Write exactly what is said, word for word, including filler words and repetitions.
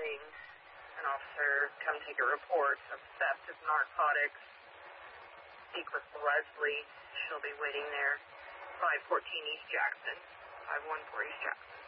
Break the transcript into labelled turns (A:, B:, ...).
A: requesting an officer come take a report of theft of narcotics. Speak with Leslie. She'll be waiting there. five fourteen East Jackson. five one four East Jackson.